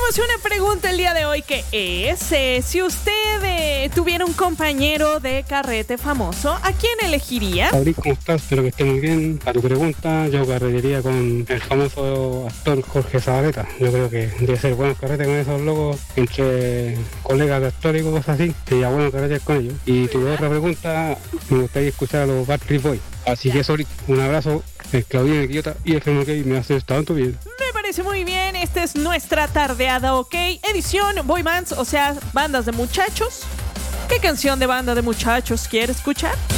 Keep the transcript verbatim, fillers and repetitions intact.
Tenemos una pregunta el día de hoy que es, eh, si usted eh, tuviera un compañero de carrete famoso, ¿a quién elegiría? Abril, ¿cómo estás? Espero que esté muy bien. A tu pregunta, yo carretería con el famoso actor Jorge Zabaleta. Yo creo que debe ser buenos carretes con esos locos, entre colegas de actores y cosas así. Sería bueno carretear con ellos. Y tu otra pregunta, me gustaría escuchar a los Backstreet Boys. Así que eso, un abrazo, el Claudino de Quillota y F M K me hace tanto bien. Me parece muy bien, esta es nuestra tardeada, ¿ok? Edición Boy Bands, o sea, bandas de muchachos. ¿Qué canción de banda de muchachos quiere escuchar?